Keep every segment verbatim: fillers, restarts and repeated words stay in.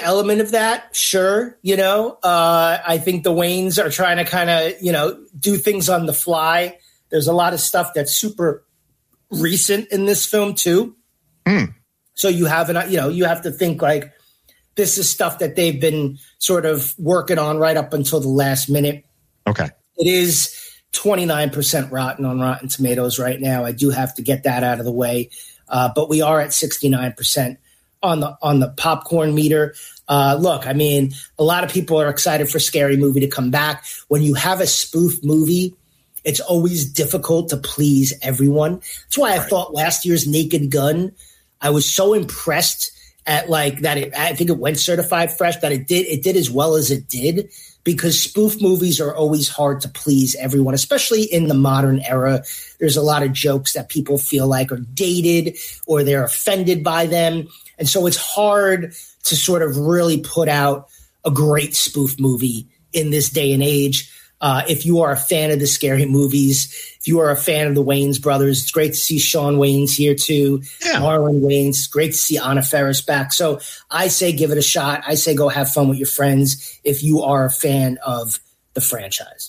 element of that, sure. You know, uh, I think the Wayans are trying to kind of, you know, do things on the fly. There's a lot of stuff that's super recent in this film too. Mm. So you have an, you know, you have to think like this is stuff that they've been sort of working on right up until the last minute. Okay. It is twenty-nine percent rotten on Rotten Tomatoes right now. I do have to get that out of the way. Uh, but we are at sixty-nine percent on the on the popcorn meter. Uh, look, I mean, a lot of people are excited for Scary Movie to come back. When you have a spoof movie, it's always difficult to please everyone. That's why I right. thought last year's Naked Gun, I was so impressed at like that. It, I think it went certified fresh, that it did it did as well as it did, because spoof movies are always hard to please everyone, especially in the modern era. There's a lot of jokes that people feel like are dated or they're offended by them. And so it's hard to sort of really put out a great spoof movie in this day and age. Uh, if you are a fan of the scary movies, if you are a fan of the Wayans brothers, it's great to see Shawn Wayans here too. Yeah. Marlon Wayans, it's great to see Anna Faris back. So I say give it a shot. I say go have fun with your friends if you are a fan of the franchise.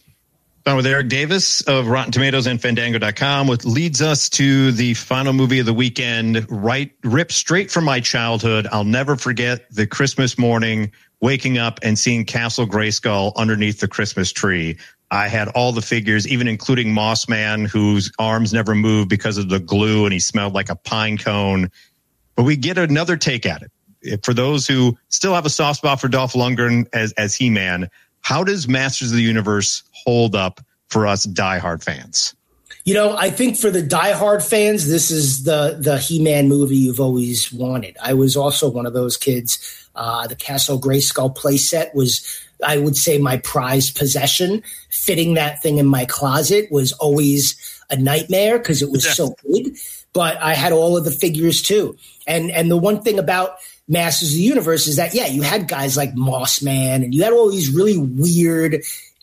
On with Eric Davis of Rotten Tomatoes and Fandango dot com, which leads us to the final movie of the weekend, right, ripped straight from my childhood. I'll never forget the Christmas morning, waking up and seeing Castle Grayskull underneath the Christmas tree. I had all the figures, even including Moss Man, whose arms never moved because of the glue, and he smelled like a pine cone. But we get another take at it. For those who still have a soft spot for Dolph Lundgren as, as He-Man, how does Masters of the Universe hold up for us diehard fans? You know, I think for the diehard fans, this is the the He-Man movie you've always wanted. I was also one of those kids. Uh, the Castle Grayskull playset was, I would say, my prized possession. Fitting that thing in my closet was always a nightmare because it was yeah. so big. But I had all of the figures too. And and the one thing about Masters of the Universe is that, yeah, you had guys like Moss Man and you had all these really weird,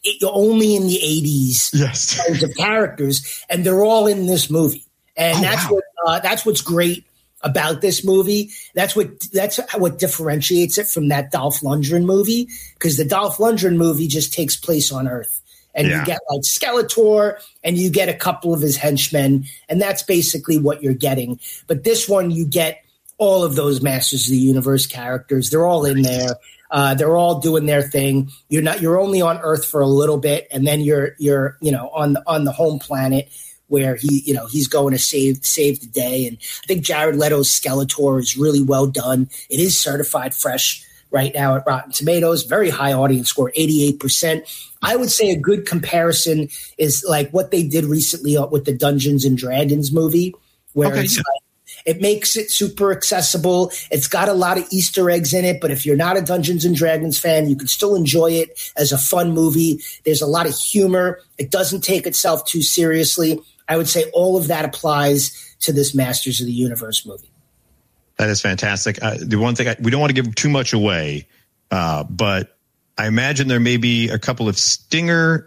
only in the eighties yes. kinds of characters, and they're all in this movie. And oh, that's wow. what uh, that's what's great about this movie. That's what that's what differentiates it from that Dolph Lundgren movie, because the Dolph Lundgren movie just takes place on Earth. And yeah. you get like Skeletor and you get a couple of his henchmen, and that's basically what you're getting. But this one, you get all of those Masters of the Universe characters. They're all in there. Uh, they're all doing their thing. You're not. You're only on Earth for a little bit, and then you're you're you know on the on the home planet where he you know he's going to save save the day. And I think Jared Leto's Skeletor is really well done. It is certified fresh right now at Rotten Tomatoes. Very high audience score, eighty-eight percent. I would say a good comparison is like what they did recently with the Dungeons and Dragons movie, where okay, it's yeah. like, it makes it super accessible. It's got a lot of Easter eggs in it, but if you're not a Dungeons and Dragons fan, you can still enjoy it as a fun movie. There's a lot of humor. It doesn't take itself too seriously. I would say all of that applies to this Masters of the Universe movie. That is fantastic. Uh, the one thing I, we don't want to give too much away, uh, but I imagine there may be a couple of stinger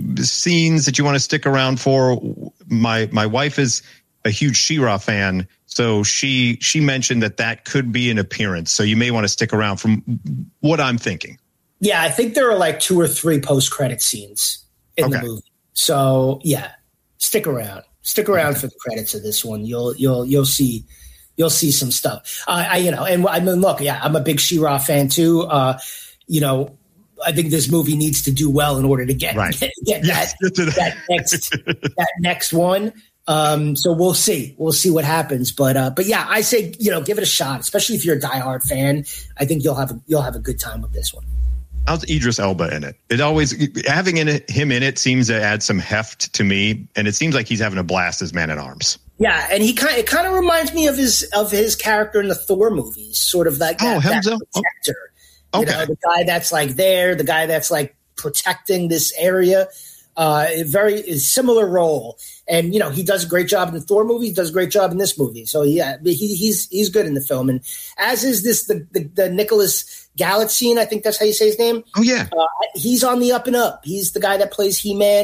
scenes that you want to stick around for. My my wife is a huge She-Ra fan, so she she mentioned that that could be an appearance. So you may want to stick around from what I'm thinking. Yeah, I think there are like two or three post-credit scenes in okay. the movie. So yeah, stick around. Stick around okay. for the credits of this one. You'll you'll you'll see you'll see some stuff. Uh, I you know, and I mean, look, yeah, I'm a big She-Ra fan too. Uh, you know. I think this movie needs to do well in order to get right. get, get yes, that, that. that next that next one. Um, so we'll see. We'll see what happens. But uh, but yeah, I say you know give it a shot, especially if you're a diehard fan. I think you'll have a, you'll have a good time with this one. How's Idris Elba in it? It always having in it, him in it seems to add some heft to me, and it seems like he's having a blast as Man at Arms. Yeah, and he kind it kind of reminds me of his of his character in the Thor movies, sort of like that, oh, that Hemsworth. protector. Oh. You okay. know, the guy that's like there, the guy that's like protecting this area. Uh, a very a similar role, and you know he does a great job in the Thor movie. He does a great job in this movie. So yeah, he, he's he's good in the film, and as is this the the, the Nicholas Galitzine. I think that's how you say his name. Oh yeah, uh, he's on the up and up. He's the guy that plays He-Man.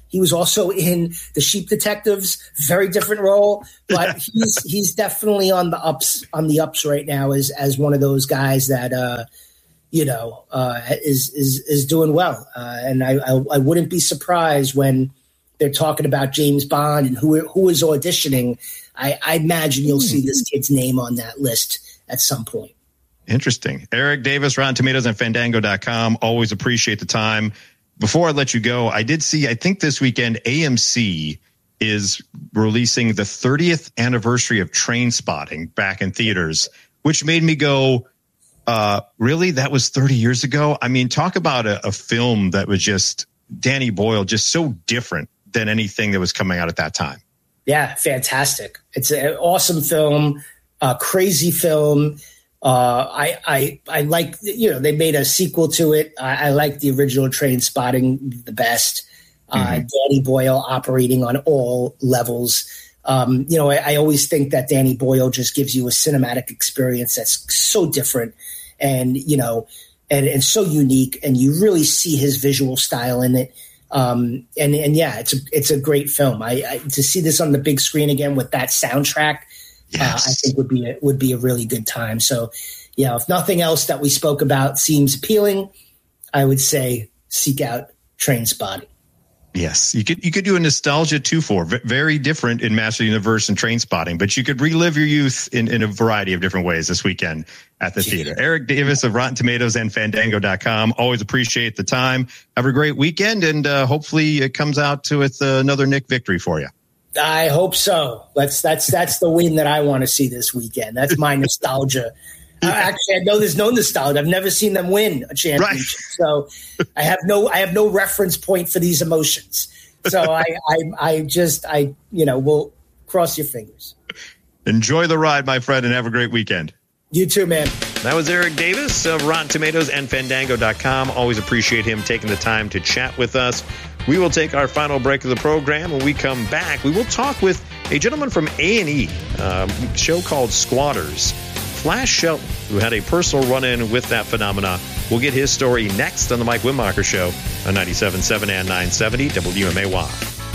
He was also in The Sheep Detectives, very different role, but he's he's definitely on the ups on the ups right now as as one of those guys that uh, you know uh, is is is doing well. Uh, and I, I I wouldn't be surprised when they're talking about James Bond and who who is auditioning. I, I imagine you'll see this kid's name on that list at some point. Interesting. Eric Davis, Rotten Tomatoes and Fandango dot com. Always appreciate the time. Before I let you go, I did see, I think this weekend, A M C is releasing the thirtieth anniversary of Trainspotting back in theaters, which made me go, uh, really? That was thirty years ago? I mean, talk about a, a film that was just, Danny Boyle, just so different than anything that was coming out at that time. Yeah, fantastic. It's an awesome film, a crazy film. Uh, I, I, I like, you know, they made a sequel to it. I, I like the original Trainspotting the best. Uh, mm-hmm. Danny Boyle operating on all levels. Um, you know, I, I always think that Danny Boyle just gives you a cinematic experience that's so different and, you know, and, and so unique. And you really see his visual style in it. Um, and, and yeah, it's a, it's a great film. I, I to see this on the big screen again with that soundtrack, yes. uh, I think would be a, would be a really good time. So, yeah, if nothing else that we spoke about seems appealing, I would say seek out Trainspotting. Yes, you could you could do a nostalgia two for very different in Master Universe and Trainspotting, but you could relive your youth in, in a variety of different ways this weekend at the theater. Eric Davis of Rotten Tomatoes and Fandango dot com. Always appreciate the time. Have a great weekend, and uh, hopefully it comes out to with uh, another Nick victory for you. I hope so. That's that's that's the win that I want to see this weekend. That's my nostalgia. Uh, actually, I know there's no nostalgia. I've never seen them win a championship, right. So I have no I have no reference point for these emotions. So I, I I just I you know will cross your fingers. Enjoy the ride, my friend, and have a great weekend. You too, man. That was Eric Davis of Rotten Tomatoes and Fandango dot com. Always appreciate him taking the time to chat with us. We will take our final break of the program. When we come back, we will talk with a gentleman from A and E, a show called Squatters. Flash Shelton, who had a personal run-in with that phenomena. We'll get his story next on the Mike Wimmacher Show on ninety-seven point seven and nine seventy W M A Y.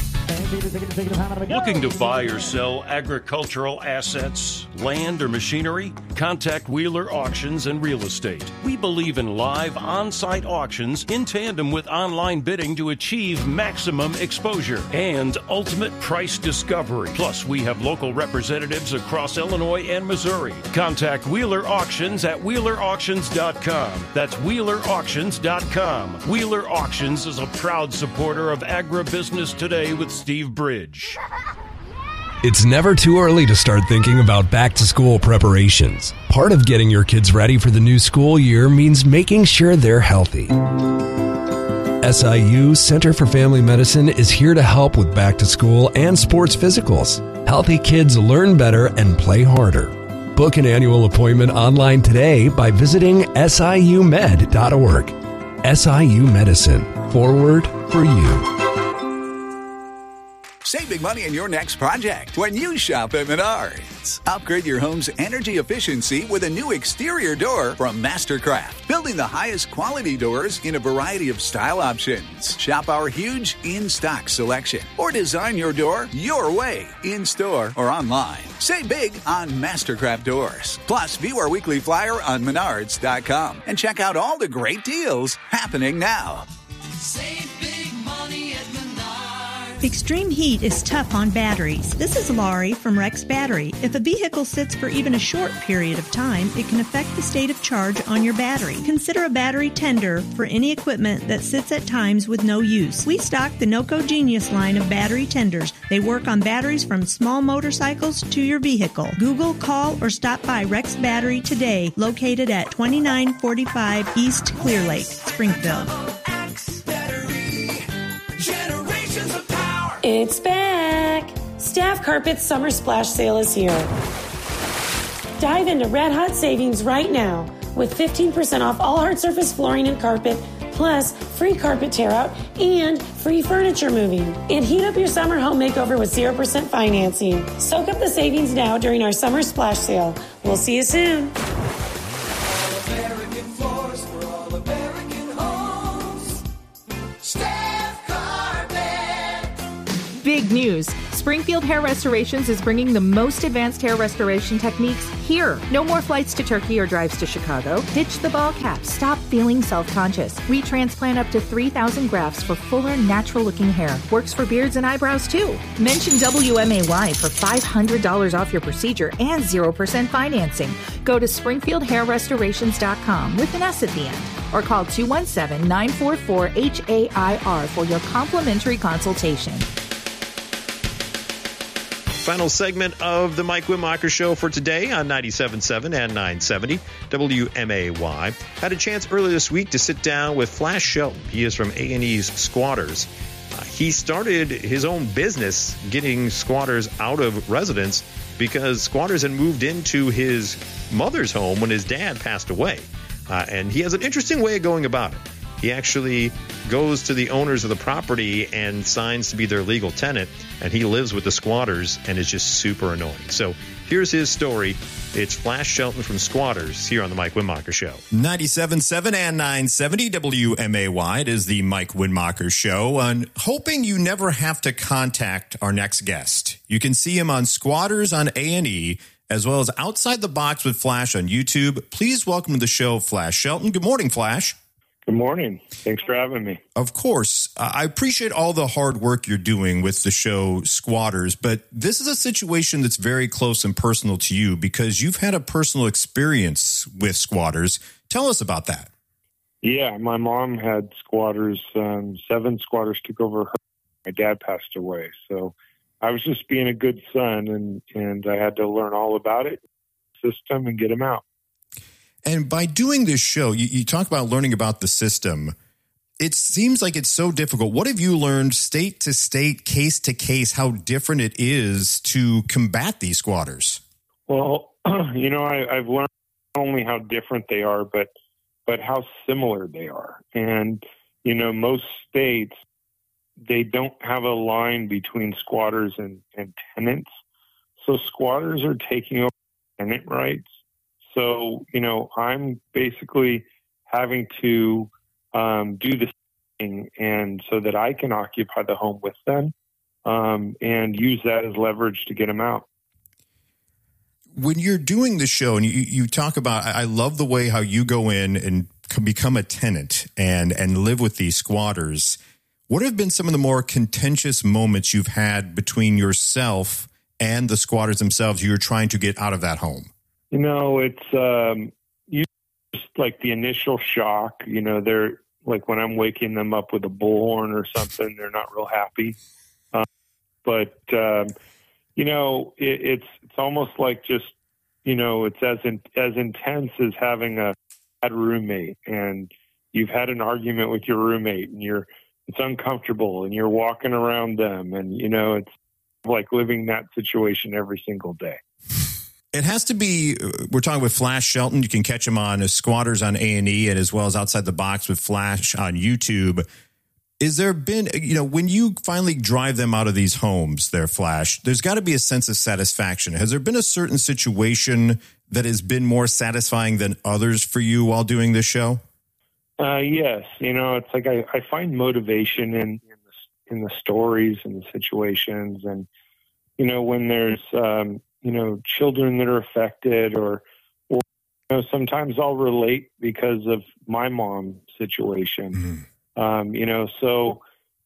Looking to buy or sell agricultural assets, land, or machinery? Contact Wheeler Auctions and Real Estate. We believe in live on-site auctions in tandem with online bidding to achieve maximum exposure and ultimate price discovery. Plus, we have local representatives across Illinois and Missouri. Contact Wheeler Auctions at Wheeler Auctions dot com. That's Wheeler Auctions dot com. Wheeler Auctions is a proud supporter of Agribusiness Today with Steve Bridge. It's never too early to start thinking about back-to-school preparations. Part of getting your kids ready for the new school year means making sure they're healthy. S I U Center for Family Medicine is here to help with back-to-school and sports physicals. Healthy kids learn better and play harder. Book an annual appointment online today by visiting S I U med dot org. S I U Medicine. Forward for you. Save big money in your next project when you shop at Menards. Upgrade your home's energy efficiency with a new exterior door from Mastercraft, building the highest quality doors in a variety of style options. Shop our huge in-stock selection or design your door your way, in-store or online. Save big on Mastercraft doors. Plus, view our weekly flyer on Menards dot com and check out all the great deals happening now. Save big money at Menards. Extreme heat is tough on batteries. This is Laurie from Rex Battery. If a vehicle sits for even a short period of time, it can affect the state of charge on your battery. Consider a battery tender for any equipment that sits at times with no use. We stock the NOCO Genius line of battery tenders. They work on batteries from small motorcycles to your vehicle. Google, call, or stop by Rex Battery today, located at twenty-nine forty-five East Clear Lake, Springfield. It's back! Staff Carpet's Summer Splash Sale is here. Dive into red hot savings right now with fifteen percent off all hard surface flooring and carpet, plus free carpet tear out and free furniture moving. And heat up your summer home makeover with zero percent financing. Soak up the savings now during our Summer Splash Sale. We'll see you soon. Big news! Springfield Hair Restorations is bringing the most advanced hair restoration techniques here. No more flights to Turkey or drives to Chicago. Ditch the ball cap. Stop feeling self-conscious. Retransplant up to three thousand grafts for fuller, natural-looking hair. Works for beards and eyebrows, too. Mention W M A Y for five hundred dollars off your procedure and zero percent financing. Go to springfield hair restorations dot com with an S at the end, or call two one seven, nine four four, H A I R for your complimentary consultation. Final segment of the Mike Wittmacher Show for today on ninety-seven point seven and nine seventy W M A Y. Had a chance earlier this week to sit down with Flash Shelton. He is from A and E's Squatters. Uh, he started his own business getting squatters out of residence because squatters had moved into his mother's home when his dad passed away. Uh, and he has an interesting way of going about it. He actually goes to the owners of the property and signs to be their legal tenant, and he lives with the squatters and is just super annoying. So here's his story. It's Flash Shelton from Squatters here on the Mike Wittmacher Show. ninety-seven point seven and nine seventy W M A Y. It is the Mike Wittmacher Show. And hoping you never have to contact our next guest. You can see him on Squatters on A and E, as well as Outside the Box with Flash on YouTube. Please welcome to the show, Flash Shelton. Good morning, Flash. Good morning. Thanks for having me. Of course. Uh, I appreciate all the hard work you're doing with the show Squatters, but this is a situation that's very close and personal to you because you've had a personal experience with squatters. Tell us about that. Yeah, my mom had squatters. Um, seven squatters took over her. My dad passed away. So I was just being a good son, and, and I had to learn all about it, system, and get them out. And by doing this show, you, you talk about learning about the system. It seems like it's so difficult. What have you learned state to state, case to case, how different it is to combat these squatters? Well, you know, I, I've learned not only how different they are, but but how similar they are. And, you know, most states, they don't have a line between squatters and, and tenants. So squatters are taking over tenant rights. So, you know, I'm basically having to um, do this thing and so that I can occupy the home with them um, and use that as leverage to get them out. When you're doing the show and you, you talk about, I love the way how you go in and become a tenant and, and live with these squatters. What have been some of the more contentious moments you've had between yourself and the squatters themselves you're trying to get out of that home? You know, it's um, you just like the initial shock. You know, they're like when I'm waking them up with a bullhorn or something, they're not real happy. Um, but um, you know, it, it's it's almost like just you know, it's as in, as intense as having a bad roommate, and you've had an argument with your roommate, and you're it's uncomfortable, and you're walking around them, and you know, it's like living that situation every single day. It has to be, we're talking with Flash Shelton. You can catch him on Squatters on A and E and as well as Outside the Box with Flash on YouTube. Is there been, you know, when you finally drive them out of these homes, their Flash, there's got to be a sense of satisfaction. Has there been a certain situation that has been more satisfying than others for you while doing this show? Uh, yes. You know, it's like I, I find motivation in, in, the, in the stories and the situations. And, you know, when there's, um, you know, children that are affected or, or, you know, sometimes I'll relate because of my mom's situation. Mm. Um, you know, so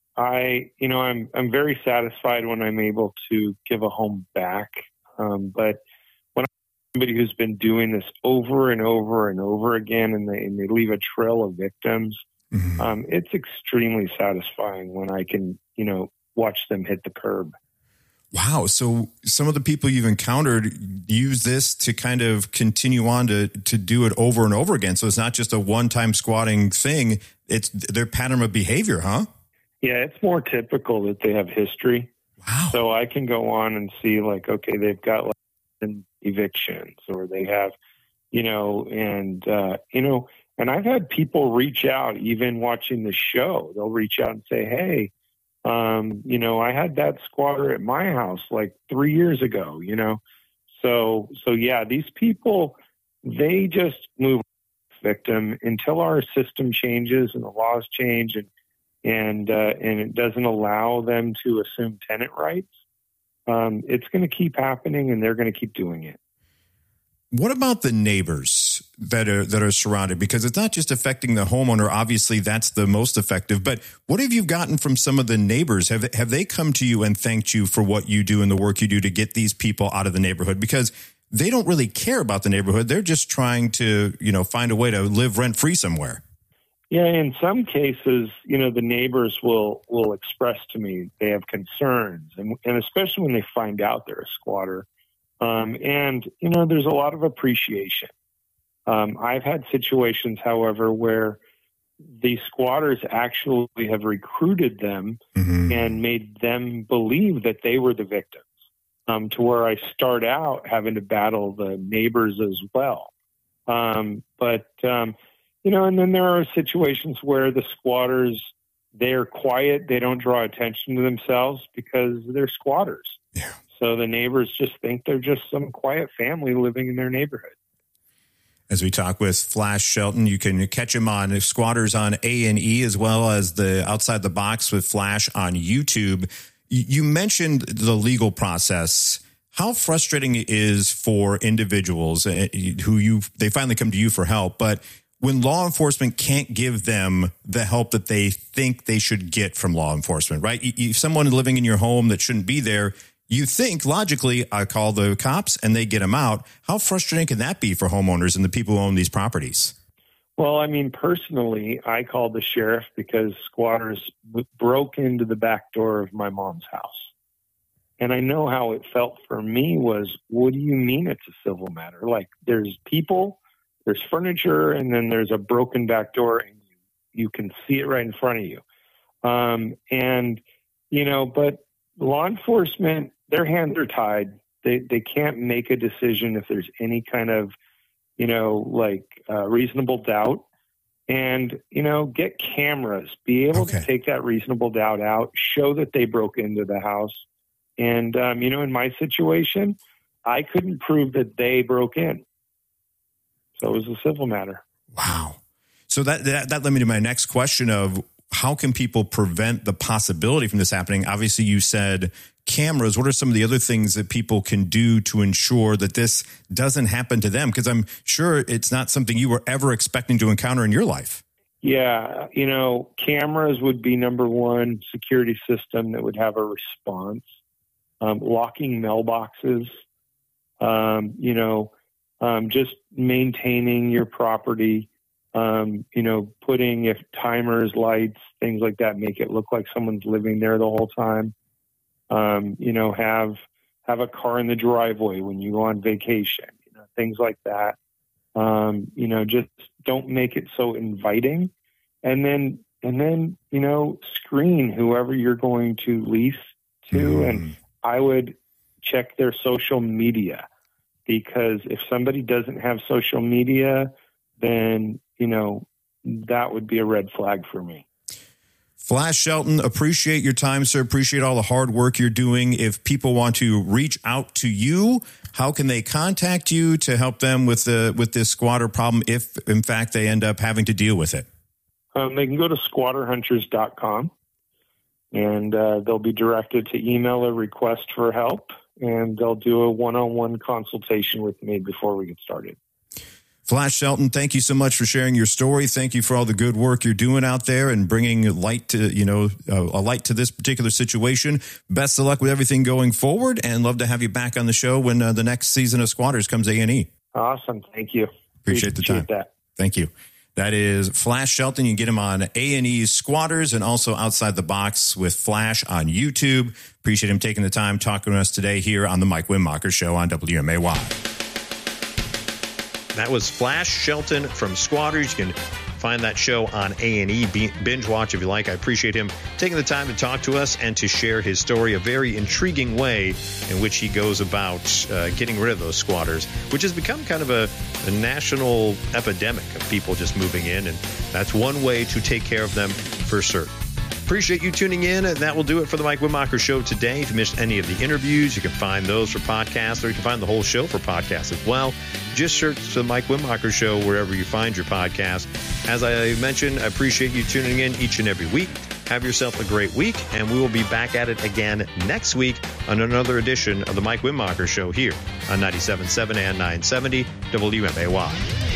I, you know, I'm, I'm very satisfied when I'm able to give a home back. Um, but when I'm somebody who's been doing this over and over and over again, and they, and they leave a trail of victims, mm-hmm. um, it's extremely satisfying when I can, you know, watch them hit the curb. Wow. So some of the people you've encountered use this to kind of continue on to, to do it over and over again. So it's not just a one-time squatting thing. It's their pattern of behavior, huh? Yeah, it's more typical that they have history. Wow. So I can go on and see like, okay, they've got like evictions or they have, you know, and, uh, you know, and I've had people reach out even watching the show. They'll reach out and say, hey, Um, you know, I had that squatter at my house like three years ago, you know? So, so yeah, these people, they just move victim until our system changes and the laws change and, and uh, and it doesn't allow them to assume tenant rights, um, it's going to keep happening, and they're going to keep doing it. What about the neighbors that are that are surrounded? Because it's not just affecting the homeowner. Obviously, that's the most effective. But what have you gotten from some of the neighbors? Have have they come to you and thanked you for what you do and the work you do to get these people out of the neighborhood? Because they don't really care about the neighborhood. They're just trying to, you know, find a way to live rent free somewhere. Yeah, in some cases, you know, the neighbors will will express to me they have concerns, and and especially when they find out they're a squatter. Um, and, you know, there's a lot of appreciation. Um, I've had situations, however, where the squatters actually have recruited them mm-hmm. and made them believe that they were the victims, um, to where I start out having to battle the neighbors as well. Um, but, um, you know, and then there are situations where the squatters, they're quiet. They don't draw attention to themselves because they're squatters. Yeah. So the neighbors just think they're just some quiet family living in their neighborhood. As we talk with Flash Shelton, you can catch him on Squatters on A and E, as well as the Outside the Box with Flash on YouTube. You mentioned the legal process. How frustrating it is for individuals who you they finally come to you for help, but when law enforcement can't give them the help that they think they should get from law enforcement, right? If someone living in your home that shouldn't be there, you think, logically, I call the cops and they get them out. How frustrating can that be for homeowners and the people who own these properties? Well, I mean, personally, I called the sheriff because squatters w- broke into the back door of my mom's house. And I know how it felt for me was, what do you mean it's a civil matter? Like, there's people, there's furniture, and then there's a broken back door, and you, you can see it right in front of you. Um, and, you know, but law enforcement, their hands are tied. They they can't make a decision if there's any kind of, you know, like uh, reasonable doubt. And, you know, get cameras, be able okay. to take that reasonable doubt out, show that they broke into the house. And, um, you know, in my situation, I couldn't prove that they broke in. So it was a civil matter. Wow. So that, that, that led me to my next question of, how can people prevent the possibility from this happening? Obviously, you said cameras. What are some of the other things that people can do to ensure that this doesn't happen to them? Because I'm sure it's not something you were ever expecting to encounter in your life. Yeah, you know, cameras would be number one security system that would have a response. Um, locking mailboxes, um, you know, um, just maintaining your property. Um, you know, putting if timers, lights, things like that, make it look like someone's living there the whole time. Um, you know, have have a car in the driveway when you go on vacation. You know, things like that. Um, you know, just don't make it so inviting, and then and then you know, screen whoever you're going to lease to, mm. and I would check their social media, because if somebody doesn't have social media, then you know, that would be a red flag for me. Flash Shelton, appreciate your time, sir. Appreciate all the hard work you're doing. If people want to reach out to you, how can they contact you to help them with the with this squatter problem if, in fact, they end up having to deal with it? Um, they can go to squatter hunters dot com, and uh, they'll be directed to email a request for help, and they'll do a one-on-one consultation with me before we get started. Flash Shelton, thank you so much for sharing your story. Thank you for all the good work you're doing out there and bringing light to, you know, a light to this particular situation. Best of luck with everything going forward, and love to have you back on the show when uh, the next season of Squatters comes A and E. Awesome. Thank you. Appreciate, Appreciate the time. That. Thank you. That is Flash Shelton. You can get him on A and E's Squatters and also Outside the Box with Flash on YouTube. Appreciate him taking the time talking to us today here on the Mike Wimacher Show on W M A Y. That was Flash Shelton from Squatters. You can find that show on A and E. Binge watch if you like. I appreciate him taking the time to talk to us and to share his story, a very intriguing way in which he goes about uh, getting rid of those squatters, which has become kind of a, a national epidemic of people just moving in. And that's one way to take care of them for certain. Appreciate you tuning in, and that will do it for the Mike Wimacher Show today. If you missed any of the interviews, you can find those for podcasts, or you can find the whole show for podcasts as well. Just search the Mike Wimacher Show wherever you find your podcast. As I mentioned, I appreciate you tuning in each and every week. Have yourself a great week, and we will be back at it again next week on another edition of the Mike Wimacher Show here on ninety-seven point seven and nine seventy W M A Y.